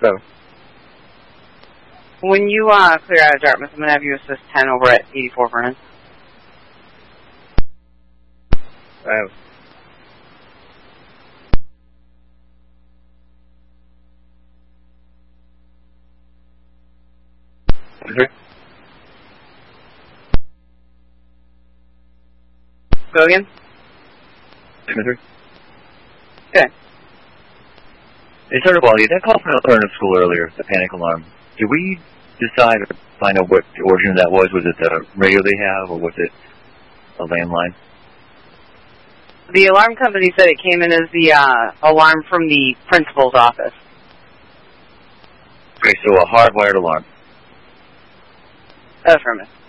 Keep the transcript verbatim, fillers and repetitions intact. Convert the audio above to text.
So. When you uh, clear out of Dartmouth, I'm going to have you assist ten over at eighty-four Vernon. Wow. Go again? Smither? Okay. Hey, Sergeant Wally, that call from alternative school earlier, the panic alarm. Did we decide or find out what the origin of that was? Was it the radio they have, or was it a landline? The alarm company said it came in as the uh, alarm from the principal's office. Okay, so a hardwired alarm. Affirmative.